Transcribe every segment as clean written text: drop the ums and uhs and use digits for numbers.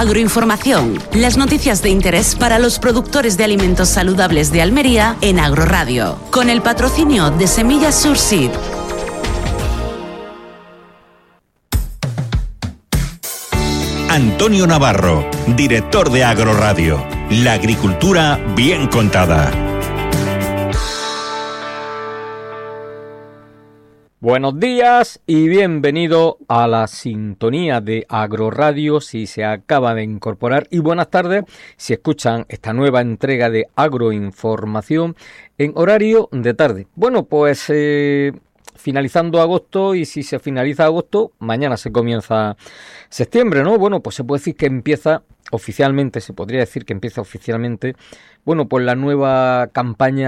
Agroinformación, las noticias de interés para los productores de alimentos saludables de Almería en Agroradio, con el patrocinio de Semillas Surseed. Antonio Navarro, director de Agroradio. La agricultura bien contada. Buenos días y bienvenido a la sintonía de Agroradio si se acaba de incorporar, y buenas tardes si escuchan esta nueva entrega de Agroinformación en horario de tarde. Bueno, pues finalizando agosto, y si se finaliza agosto, mañana se comienza septiembre, ¿no? Bueno, pues se puede decir que empieza oficialmente, bueno, pues la nueva campaña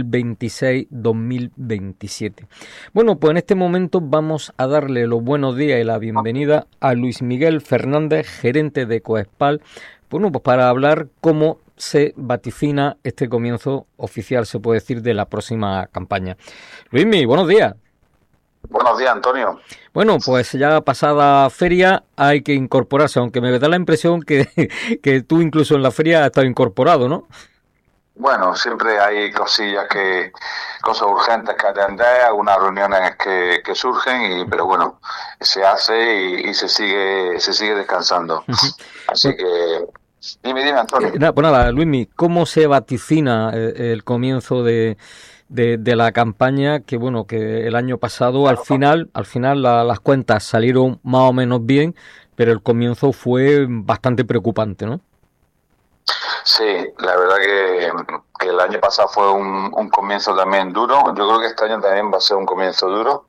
2026-2027. Bueno, pues en este momento vamos a darle los buenos días y la bienvenida a Luis Miguel Fernández, gerente de Coespal, bueno, pues para hablar cómo se vaticina este comienzo oficial, se puede decir, de la próxima campaña. Luismi, buenos días. Buenos días, Antonio. Bueno, pues ya pasada feria hay que incorporarse, aunque me da la impresión que tú incluso en la feria has estado incorporado, ¿no? Bueno, siempre hay cosas urgentes que atender, algunas reuniones que surgen, pero bueno, se hace y se sigue descansando. Así que dime, Antonio. Pues nada, Luismi, ¿cómo se vaticina el comienzo de la campaña? Que bueno, que el año pasado al final las cuentas salieron más o menos bien, pero el comienzo fue bastante preocupante, ¿no? Sí, la verdad que el año pasado fue un comienzo también duro. Yo creo que este año también va a ser un comienzo duro.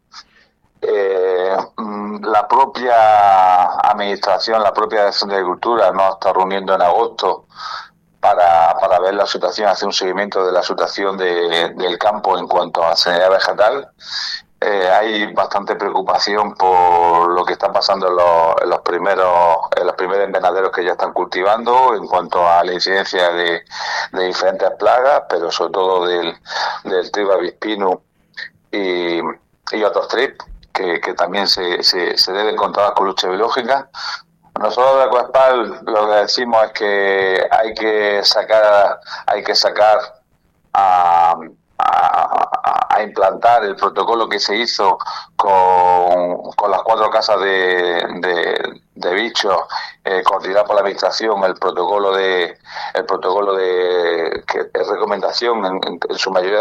La propia administración, la propia Dirección de Agricultura nos está reuniendo en agosto para ver la situación, hacer un seguimiento de la situación del campo en cuanto a sanidad vegetal. Hay bastante preocupación por lo que está pasando en los primeros invernaderos que ya están cultivando en cuanto a la incidencia de diferentes plagas, pero sobre todo del trigo avispino y otros trips que también se deben controlar con lucha biológica. Nosotros de Coespal lo que decimos es que hay que sacar a implantar el protocolo que se hizo con las 4 casas de bichos, coordinado por la administración, el protocolo de que es recomendación en su mayoría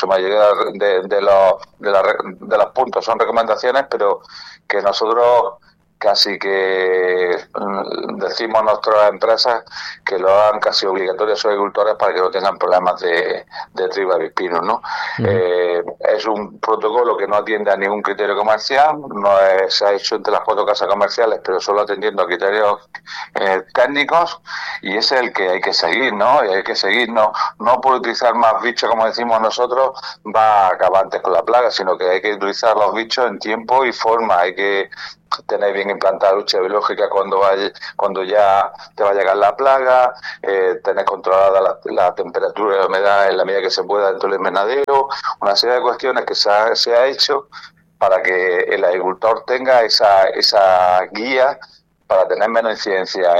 de los puntos son recomendaciones, pero que nosotros casi que decimos a nuestras empresas que lo hagan casi obligatorio a sus agricultores para que no tengan problemas de trigo avispino, ¿no? Es un protocolo que no atiende a ningún criterio comercial, se ha hecho entre las 4 casas comerciales, pero solo atendiendo a criterios técnicos, y ese es el que hay que seguir, ¿no? Y hay que seguir, no por utilizar más bichos, como decimos nosotros, va a acabar antes con la plaga, sino que hay que utilizar los bichos en tiempo y forma. Hay que tener bien implantada la lucha biológica cuando ya te va a llegar la plaga, tener controlada la temperatura y la humedad en la medida que se pueda dentro del invernadero, una serie de cuestiones que se ha hecho para que el agricultor tenga esa guía para tener menos incidencia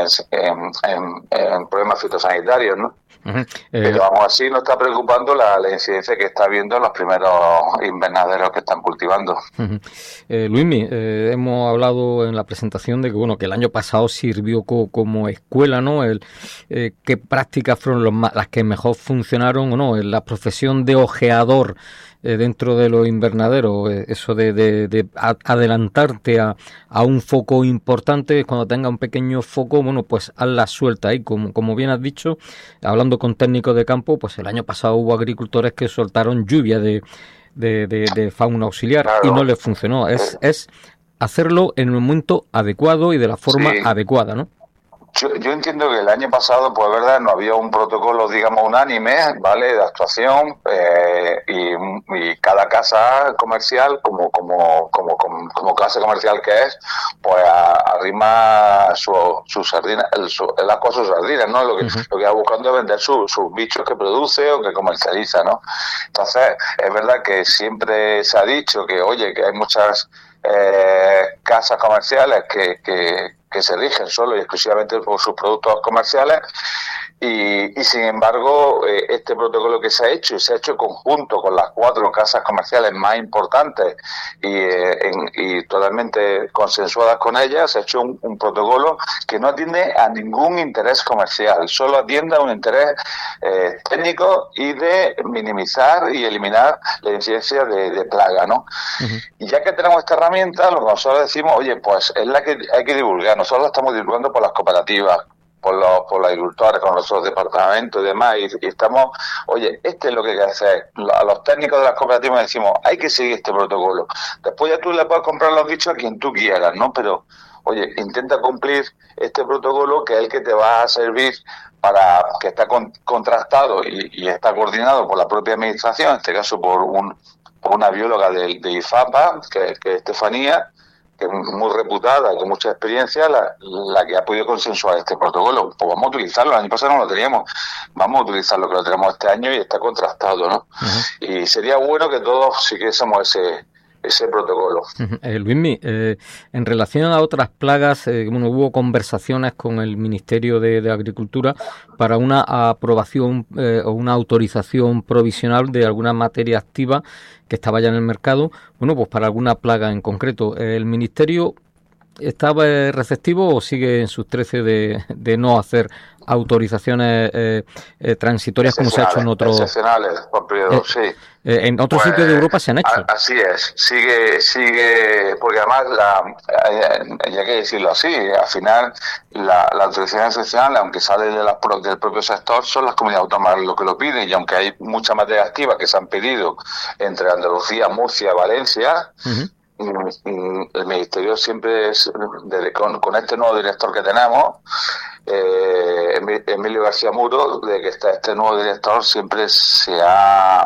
en problemas fitosanitarios, ¿no? Pero aún así nos está preocupando la incidencia que está habiendo en los primeros invernaderos que están cultivando. Luismi, hemos hablado en la presentación de que el año pasado sirvió como escuela, ¿no? ¿Qué prácticas fueron las que mejor funcionaron o no? En la profesión de ojeador dentro de los invernaderos, eso de adelantarte a un foco importante, cuando tenga un pequeño foco, bueno, pues hazla suelta. Y como bien has dicho, hablando con técnicos de campo, pues el año pasado hubo agricultores que soltaron lluvia de fauna auxiliar, claro, y no les funcionó. Es hacerlo en el momento adecuado y de la forma adecuada, ¿no? Yo entiendo que el año pasado, pues verdad, no había un protocolo, digamos, unánime, ¿vale?, de actuación, y cada casa comercial, como clase comercial que es, pues arrima sus sardinas, el asco a sus sardinas, ¿no? Lo que va buscando es vender sus bichos que produce o que comercializa, ¿no? Entonces, es verdad que siempre se ha dicho que, oye, que hay muchas casas comerciales que que se rigen solo y exclusivamente por sus productos comerciales. Y sin embargo, este protocolo que se ha hecho, y se ha hecho en conjunto con las 4 casas comerciales más importantes y totalmente consensuadas con ellas, se ha hecho un protocolo que no atiende a ningún interés comercial, solo atiende a un interés técnico y de minimizar y eliminar la incidencia de plaga, ¿no? Uh-huh. Y ya que tenemos esta herramienta, lo que nosotros decimos, oye, pues es la que hay que divulgar. Nosotros la estamos divulgando por las cooperativas, por los agricultores, con nuestros departamentos y demás, y estamos, oye, este es lo que hay que hacer. A los técnicos de las cooperativas decimos, hay que seguir este protocolo. Después ya tú le puedes comprar los bichos a quien tú quieras, ¿no? Pero, oye, intenta cumplir este protocolo, que es el que te va a servir para que está contrastado y está coordinado por la propia administración, en este caso por una bióloga de IFAPA, que es Estefanía, que es muy reputada, con mucha experiencia, la que ha podido consensuar este protocolo. Pues vamos a utilizarlo. El año pasado no lo teníamos, vamos a utilizarlo, que lo tenemos este año y está contrastado, ¿no? Uh-huh. Y sería bueno que todos siguiésemos ese protocolo. Luismi, en relación a otras plagas, hubo conversaciones con el Ministerio de Agricultura para una aprobación o una autorización provisional de alguna materia activa que estaba ya en el mercado, pues para alguna plaga en concreto. ¿El Ministerio estaba receptivo o sigue en sus 13 de no hacer autorizaciones transitorias como se ha hecho en otros... Excepcionales, por periodo, sí. En otros sitios de Europa se han hecho. Así es, sigue, porque además, ya hay que decirlo así, al final la autorización excepcional, aunque sale del propio sector, son las comunidades autónomas lo que lo piden, y aunque hay mucha materia activa que se han pedido entre Andalucía, Murcia, Valencia, el Ministerio siempre con este nuevo director que tenemos, Emilio García Muro, de que está este nuevo director, siempre se ha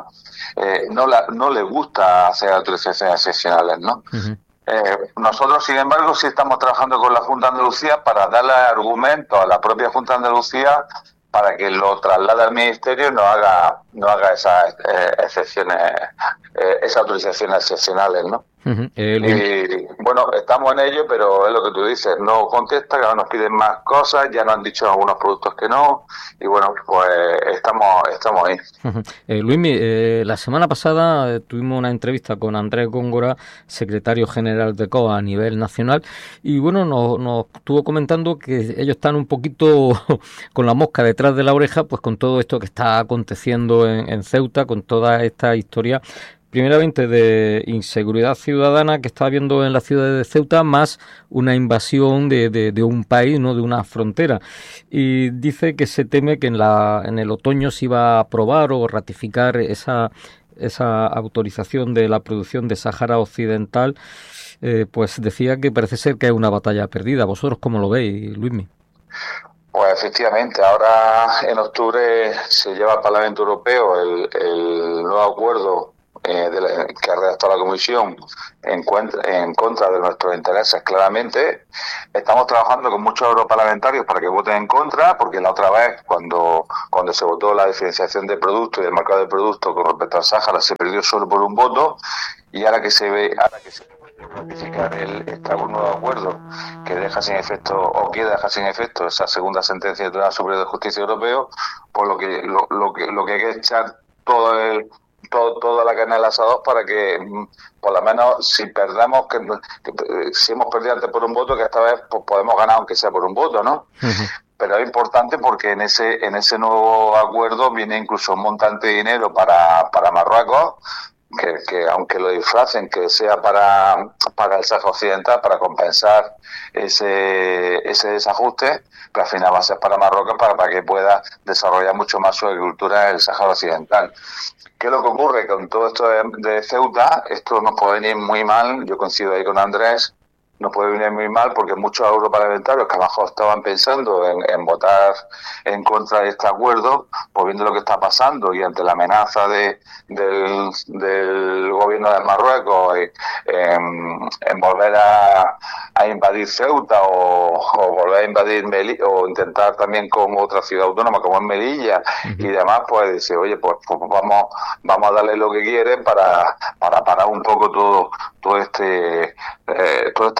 no le gusta hacer autorizaciones excepcionales, ¿no? Uh-huh. Nosotros, sin embargo, sí estamos trabajando con la Junta de Andalucía para darle argumentos a la propia Junta de Andalucía para que lo traslade al Ministerio y no haga esas excepciones, esas autorizaciones excepcionales, ¿no? Uh-huh. Y bueno, estamos en ello, pero es lo que tú dices, no contesta, que ahora nos piden más cosas, ya nos han dicho algunos productos que no, y bueno, pues estamos ahí. Uh-huh. Luismi, la semana pasada tuvimos una entrevista con Andrés Góngora, secretario general de COA a nivel nacional, y bueno, nos estuvo comentando que ellos están un poquito con la mosca detrás de la oreja, pues con todo esto que está aconteciendo en Ceuta, con toda esta historia, primeramente de inseguridad ciudadana que está habiendo en la ciudad de Ceuta, más una invasión de un país, ¿no?, de una frontera. Y dice que se teme que en el otoño se iba a aprobar o ratificar esa autorización de la producción de Sáhara Occidental. Pues decía que parece ser que es una batalla perdida. ¿Vosotros cómo lo veis, Luismi? Pues efectivamente, ahora en octubre se lleva al Parlamento Europeo el nuevo acuerdo que ha redactado la Comisión en contra de nuestros intereses. Claramente estamos trabajando con muchos europarlamentarios para que voten en contra, porque la otra vez cuando se votó la diferenciación de productos y del mercado de productos con respecto al Sáhara se perdió solo por un voto, y ahora que se ratificar este nuevo acuerdo que deja sin efecto o quiere dejar sin efecto esa segunda sentencia del Tribunal Superior de Justicia Europeo, por lo que hay que echar toda la carne al asador para que por lo menos si perdemos, si hemos perdido antes por un voto, que esta vez pues podemos ganar aunque sea por un voto, ¿no? Uh-huh. Pero es importante porque en ese nuevo acuerdo viene incluso un montante de dinero para Marruecos, que aunque lo disfracen que sea para el Sáhara Occidental, para compensar ese desajuste, pero al final va a ser para Marruecos para que pueda desarrollar mucho más su agricultura en el Sáhara Occidental. ¿Qué es lo que ocurre con todo esto de Ceuta? Esto nos puede venir muy mal, yo coincido ahí con Andrés, nos puede venir muy mal porque muchos europarlamentarios que a lo mejor estaban pensando en votar en contra de este acuerdo, pues viendo lo que está pasando y ante la amenaza del gobierno de Marruecos en volver a invadir Ceuta o volver a invadir Melilla, o intentar también con otra ciudad autónoma como es Melilla, uh-huh, y demás, pues dice, oye, pues vamos a darle lo que quieren para parar un poco todo este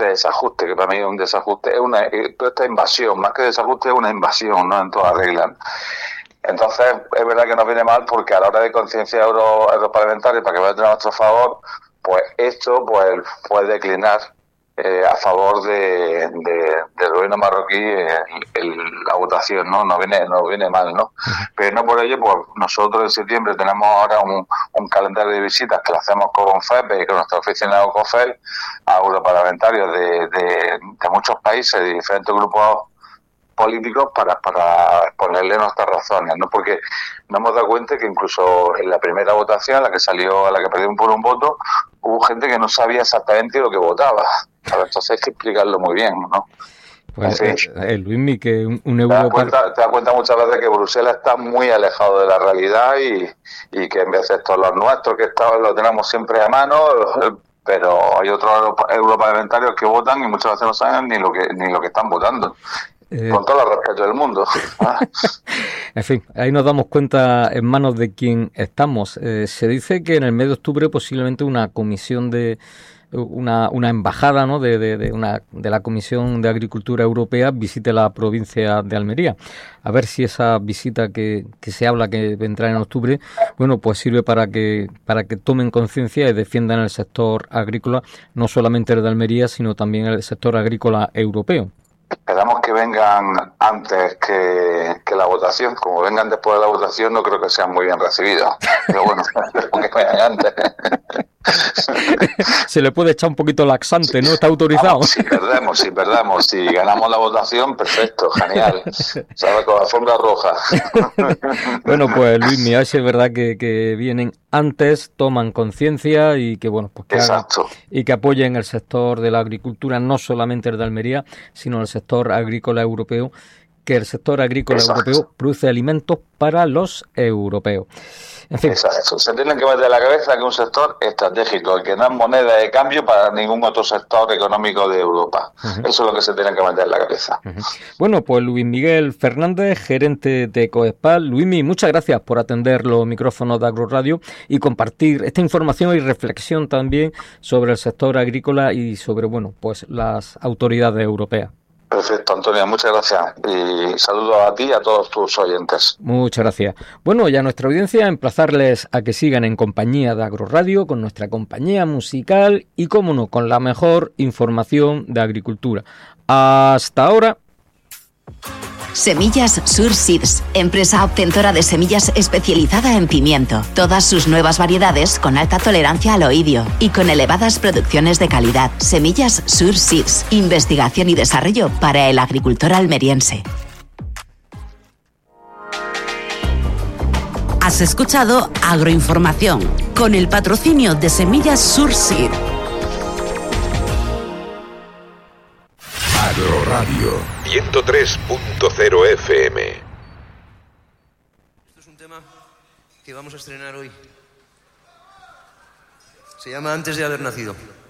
este desajuste, que para mí es un desajuste, toda esta invasión, más que desajuste, es una invasión, ¿no?, en toda regla. Entonces, es verdad que nos viene mal porque a la hora de conciencia europarlamentaria, para que vaya a nuestro favor, pues esto pues puede declinar a favor del gobierno marroquí la votación, ¿no? Nos viene mal, ¿no? Pero no por ello, pues nosotros en septiembre tenemos ahora un calendario de visitas que lo hacemos con FEPE y con nuestro aficionado COFEL a europarlamentarios de muchos países, de diferentes grupos políticos para ponerle nuestras razones, ¿no? Porque nos hemos dado cuenta que incluso en la primera votación, la que perdimos por un voto, hubo gente que no sabía exactamente lo que votaba. Entonces hay que explicarlo muy bien, ¿no? Pues Luismi, que un euro... Te das cuenta muchas veces que Bruselas está muy alejado de la realidad y que en vez de estos los nuestros, que lo tenemos siempre a mano, pero hay otros europarlamentarios que votan y muchas veces no saben ni lo que están votando. Con todo el respeto del mundo. En fin, ahí nos damos cuenta en manos de quién estamos. Se dice que en el mes de octubre posiblemente una comisión una embajada, ¿no?, de la Comisión de Agricultura Europea visite la provincia de Almería. A ver si esa visita que se habla que vendrá en octubre, bueno, pues sirve para que tomen conciencia y defiendan el sector agrícola, no solamente el de Almería, sino también el sector agrícola europeo. Esperamos que vengan antes que la votación. Como vengan después de la votación, no creo que sean muy bien recibidos. Pero bueno, que vengan antes. Se le puede echar un poquito laxante, ¿no? Está autorizado. Vamos, si perdemos, si ganamos la votación, perfecto, genial. ¿Sabes? Con la alfombra roja. Bueno, pues Luis, mira, es verdad que vienen antes, toman conciencia y que, bueno, pues que hagan, y que apoyen el sector de la agricultura, no solamente el de Almería, sino el sector agrícola europeo, que el sector agrícola europeo produce alimentos para los europeos. En fin. Exacto. Se tienen que meter en la cabeza que es un sector estratégico, que no es moneda de cambio para ningún otro sector económico de Europa. Eso es lo que se tienen que meter en la cabeza. Bueno, pues Luis Miguel Fernández, gerente de Coespal. Luismi, muchas gracias por atender los micrófonos de Agroradio y compartir esta información y reflexión también sobre el sector agrícola y sobre, bueno, pues las autoridades europeas. Perfecto, Antonio, muchas gracias y saludos a ti y a todos tus oyentes. Muchas gracias. Bueno, y a nuestra audiencia emplazarles a que sigan en compañía de Agroradio con nuestra compañía musical y, cómo no, con la mejor información de agricultura. Hasta ahora. Semillas Sur Seeds, empresa obtentora de semillas especializada en pimiento. Todas sus nuevas variedades con alta tolerancia al oidio y con elevadas producciones de calidad. Semillas Sur Seeds, investigación y desarrollo para el agricultor almeriense. Has escuchado Agroinformación con el patrocinio de Semillas Sur Seed. Agroradio 103.0 FM. Esto es un tema que vamos a estrenar hoy. Se llama Antes de haber nacido.